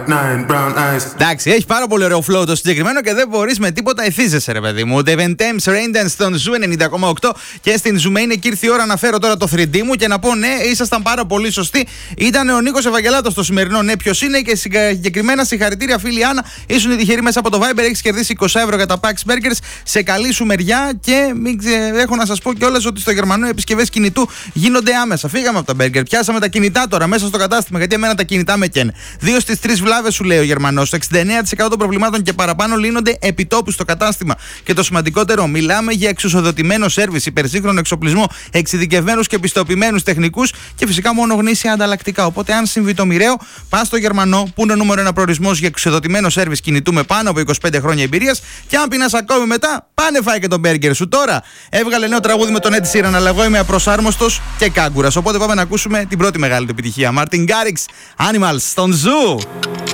Εντάξει, έχει πάρα πολύ ωραίο flow το συγκεκριμένο και δεν μπορείς με τίποτα εθίζεσαι, ρε παιδί μου. The Ventem's Raindance στον Ζου 90,8 και στην Ζουμέιν εκεί ήρθε η ώρα να φέρω τώρα το 3D μου και να πω ναι, ήσασταν πάρα πολύ σωστοί. Ήταν ο Νίκος Ευαγγελάτος το σημερινό. Ναι, ποιος είναι και συγκεκριμένα συγχαρητήρια, φίλη Άννα. Ήσουν τυχεροί μέσα από το Viber. Έχεις κερδίσει 20 ευρώ για τα Pax Burgers σε καλή σου μεριά και έχω να σας πω κιόλας ότι στο Γερμανό οι επισκευές κινητού γίνονται άμεσα. Φύγαμε από τα burger, πιάσαμε τα κινητά τώρα μέσα στο κατάστημα γιατί εμένα τα κινητά με καίνε. 2 στις 3 βλάβες σου λέει ο Γερμανός. Το 69% των προβλημάτων και παραπάνω λύνονται επιτόπου στο κατάστημα. Και το σημαντικότερο, μιλάμε για εξουσιοδοτημένο σέρβις, υπερσύγχρονο εξοπλισμό, εξειδικευμένους και πιστοποιημένους τεχνικούς και φυσικά μόνο γνήσια ανταλλακτικά. Οπότε, αν συμβεί το μοιραίο, πας στο Γερμανό που είναι ο νούμερο 1 προορισμός για εξουσιοδοτημένο σέρβις κινητού με πάνω από 25 χρόνια εμπειρίας. Και αν πεινάς ακόμη μετά, πάνε φάει και τον μπέργκερ σου. Τώρα έβγαλε νέο τραγούδι με τον Ed Sheeran, αλλά εγώ είμαι απροσάρμοστος και κάγκουρας. Οπότε πάμε να ακούσουμε την πρώτη μεγάλη του επιτυχία. Martin Garrix, Animals στον Ζου.